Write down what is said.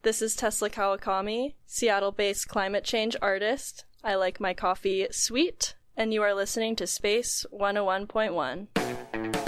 This is Tesla Kawakami, Seattle-based climate change artist. I like my coffee sweet, and you are listening to Space 101.1.